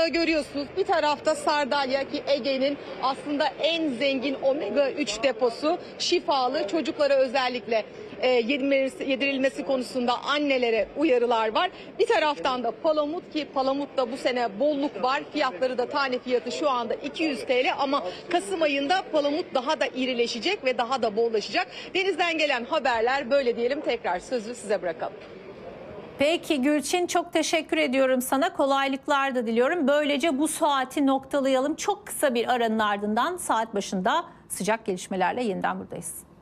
burada görüyorsunuz. Bir tarafta Sardalya ki Ege'nin aslında en zengin omega 3 deposu, şifalı, çocuklara özellikle yedirilmesi konusunda annelere uyarılar var. Bir taraftan da palamut ki palamutta bu sene bolluk var. Fiyatları da tane fiyatı şu anda 200 TL ama Kasım ayında palamut daha da irileşecek ve daha da bollaşacak. Denizden gelen haberler böyle diyelim, tekrar sözü size bırakalım. Peki Gülçin, çok teşekkür ediyorum sana. Kolaylıklar da diliyorum. Böylece bu saati noktalayalım. Çok kısa bir aranın ardından saat başında sıcak gelişmelerle yeniden buradayız.